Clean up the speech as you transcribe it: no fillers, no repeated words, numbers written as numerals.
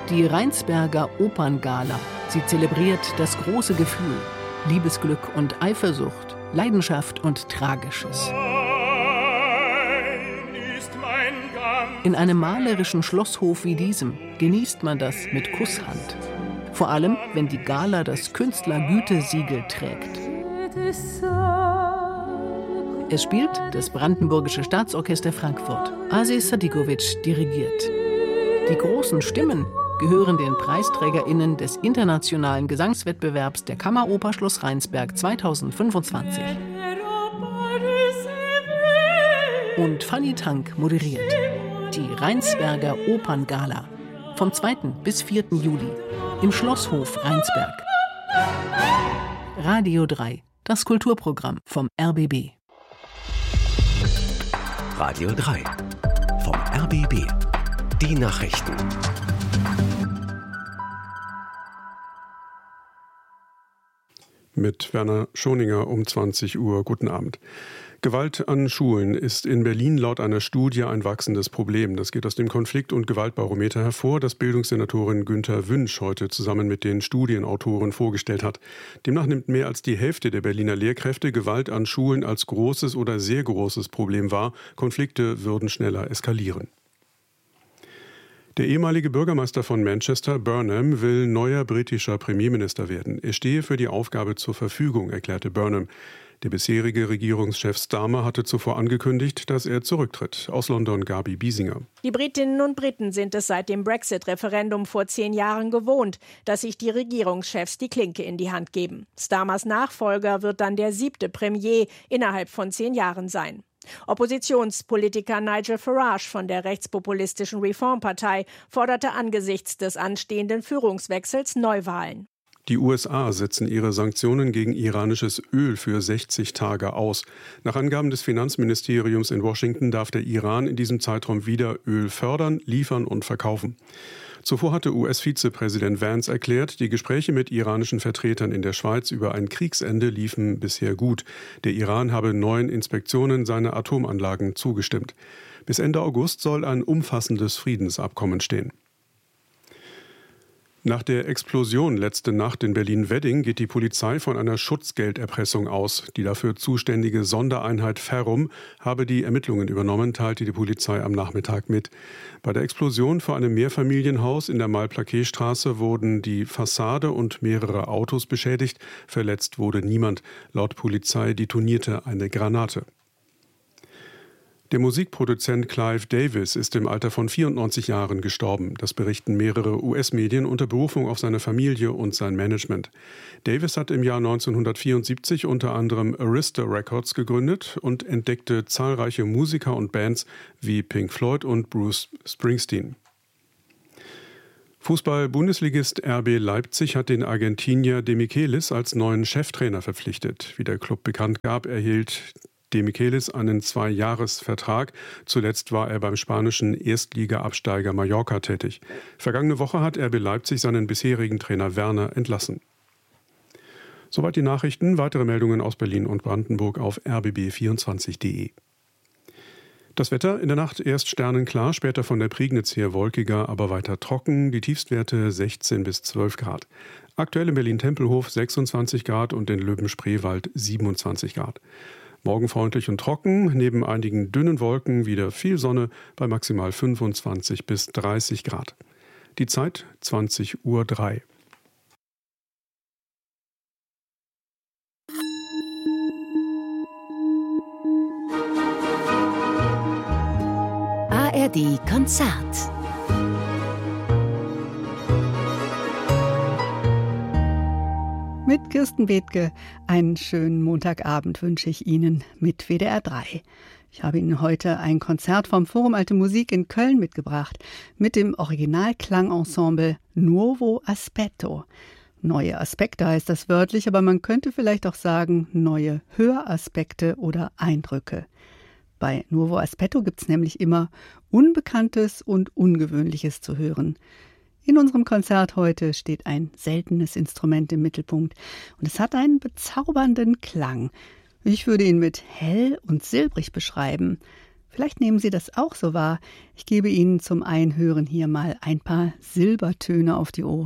Die Rheinsberger Operngala. Sie zelebriert das große Gefühl, Liebesglück und Eifersucht, Leidenschaft und Tragisches. In einem malerischen Schlosshof wie diesem genießt man das mit Kusshand. Vor allem, wenn die Gala das Künstlergütesiegel trägt. Es spielt das Brandenburgische Staatsorchester Frankfurt. Aziz Sadikovic dirigiert. Die großen Stimmen gehören den PreisträgerInnen des internationalen Gesangswettbewerbs der Kammeroper Schloss Rheinsberg 2025. Und Fanny Tank moderiert die Rheinsberger Operngala vom 2. bis 4. Juli im Schlosshof Rheinsberg. Radio 3, das Kulturprogramm vom RBB. Radio 3 vom RBB. Die Nachrichten. Mit Werner Schoninger um 20 Uhr. Guten Abend. Gewalt an Schulen ist in Berlin laut einer Studie ein wachsendes Problem. Das geht aus dem Konflikt- und Gewaltbarometer hervor, das Bildungssenatorin Günther Wünsch heute zusammen mit den Studienautoren vorgestellt hat. Demnach nimmt mehr als die Hälfte der Berliner Lehrkräfte Gewalt an Schulen als großes oder sehr großes Problem wahr. Konflikte würden schneller eskalieren. Der ehemalige Bürgermeister von Manchester, Burnham, will neuer britischer Premierminister werden. Er stehe für die Aufgabe zur Verfügung, erklärte Burnham. Der bisherige Regierungschef Starmer hatte zuvor angekündigt, dass er zurücktritt. Aus London Gabi Biesinger. Die Britinnen und Briten sind es seit dem Brexit-Referendum vor 10 Jahren gewohnt, dass sich die Regierungschefs die Klinke in die Hand geben. Starmers Nachfolger wird dann der 7. Premier innerhalb von 10 Jahren sein. Oppositionspolitiker Nigel Farage von der rechtspopulistischen Reform-Partei forderte angesichts des anstehenden Führungswechsels Neuwahlen. Die USA setzen ihre Sanktionen gegen iranisches Öl für 60 Tage aus. Nach Angaben des Finanzministeriums in Washington darf der Iran in diesem Zeitraum wieder Öl fördern, liefern und verkaufen. Zuvor hatte US-Vizepräsident Vance erklärt, die Gespräche mit iranischen Vertretern in der Schweiz über ein Kriegsende liefen bisher gut. Der Iran habe neuen Inspektionen seiner Atomanlagen zugestimmt. Bis Ende August soll ein umfassendes Friedensabkommen stehen. Nach der Explosion letzte Nacht in Berlin-Wedding geht die Polizei von einer Schutzgelderpressung aus. Die dafür zuständige Sondereinheit Ferrum habe die Ermittlungen übernommen, teilte die Polizei am Nachmittag mit. Bei der Explosion vor einem Mehrfamilienhaus in der Malplaquet-Straße wurden die Fassade und mehrere Autos beschädigt. Verletzt wurde niemand. Laut Polizei detonierte eine Granate. Der Musikproduzent Clive Davis ist im Alter von 94 Jahren gestorben. Das berichten mehrere US-Medien unter Berufung auf seine Familie und sein Management. Davis hat im Jahr 1974 unter anderem Arista Records gegründet und entdeckte zahlreiche Musiker und Bands wie Pink Floyd und Bruce Springsteen. Fußball-Bundesligist RB Leipzig hat den Argentinier Demichelis als neuen Cheftrainer verpflichtet. Wie der Club bekannt gab, erhielt Demichelis einen 2-Jahres-Vertrag. Zuletzt war er beim spanischen Erstliga-Absteiger Mallorca tätig. Vergangene Woche hat RB Leipzig seinen bisherigen Trainer Werner entlassen. Soweit die Nachrichten. Weitere Meldungen aus Berlin und Brandenburg auf rbb24.de. Das Wetter in der Nacht erst sternenklar, später von der Prignitz her wolkiger, aber weiter trocken. Die Tiefstwerte 16 bis 12 Grad. Aktuell in Berlin-Tempelhof 26 Grad und in Löwen-Spreewald 27 Grad. Morgen freundlich und trocken, neben einigen dünnen Wolken wieder viel Sonne bei maximal 25 bis 30 Grad. Die Zeit 20:03 Uhr. ARD Konzert. Mit Kirsten Bethke einen schönen Montagabend wünsche ich Ihnen mit WDR 3. Ich habe Ihnen heute ein Konzert vom Forum Alte Musik in Köln mitgebracht mit dem Originalklangensemble Nuovo Aspetto. Neue Aspekte heißt das wörtlich, aber man könnte vielleicht auch sagen neue Höraspekte oder Eindrücke. Bei Nuovo Aspetto gibt es nämlich immer Unbekanntes und Ungewöhnliches zu hören. In unserem Konzert heute steht ein seltenes Instrument im Mittelpunkt und es hat einen bezaubernden Klang. Ich würde ihn mit hell und silbrig beschreiben. Vielleicht nehmen Sie das auch so wahr. Ich gebe Ihnen zum Einhören hier mal ein paar Silbertöne auf die Ohren.